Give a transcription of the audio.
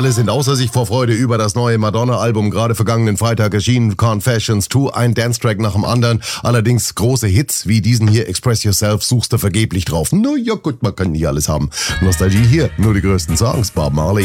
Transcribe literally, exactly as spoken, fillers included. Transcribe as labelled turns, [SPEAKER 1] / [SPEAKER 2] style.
[SPEAKER 1] Alle sind außer sich vor Freude über das neue Madonna-Album, gerade vergangenen Freitag erschienen, Confessions zwei, ein Dance-Track nach dem anderen. Allerdings große Hits wie diesen hier, Express Yourself, suchst du vergeblich drauf. Na ja gut, man kann nicht alles haben. Nostalgie hier, nur die größten Songs, Bob Marley.